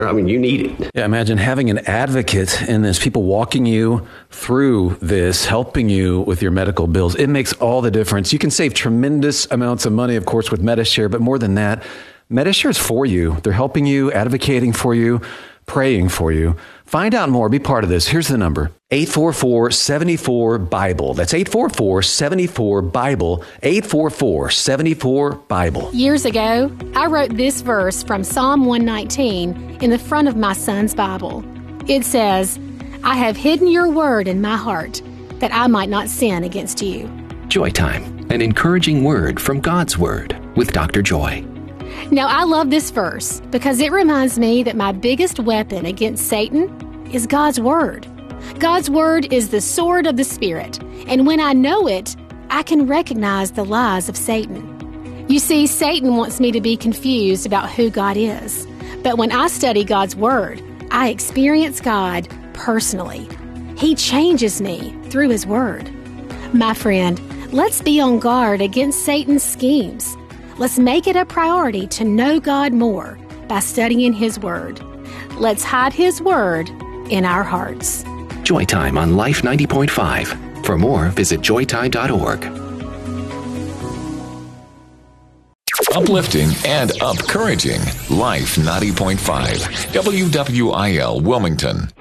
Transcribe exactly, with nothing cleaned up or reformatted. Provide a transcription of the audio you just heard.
I mean, you need it. Yeah, imagine having an advocate in this, people walking you through this, helping you with your medical bills. It makes all the difference. You can save tremendous amounts of money, of course, with Medi-Share, but more than that, Medi-Share is for you. They're helping you, advocating for you, praying for you. Find out more. Be part of this. Here's the number. eight four four, seven four, BIBLE. That's eight four four, seven four, BIBLE. eight four four, seven four, BIBLE. Years ago, I wrote this verse from Psalm one nineteen in the front of my son's Bible. It says, I have hidden your word in my heart that I might not sin against you. Joy Time, an encouraging word from God's Word with Doctor Joy. Now, I love this verse because it reminds me that my biggest weapon against Satan is God's Word. God's Word is the sword of the Spirit, and when I know it, I can recognize the lies of Satan. You see, Satan wants me to be confused about who God is, but when I study God's Word, I experience God personally. He changes me through His Word. My friend, let's be on guard against Satan's schemes. Let's make it a priority to know God more by studying His Word. Let's hide His Word in our hearts. Joy Time on Life ninety point five. For more, visit joy time dot org. Uplifting and upcouraging. Life ninety point five. W W I L Wilmington.